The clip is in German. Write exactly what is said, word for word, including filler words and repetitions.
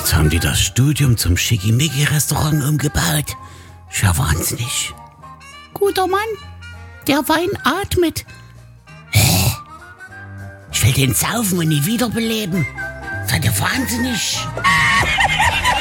Jetzt haben die das Studium zum Schickimicki-Restaurant umgebaut. Ist ja wahnsinnig. Guter Mann, der Wein atmet. Hä? Ich will den saufen und nie wiederbeleben. Seid ihr wahnsinnig?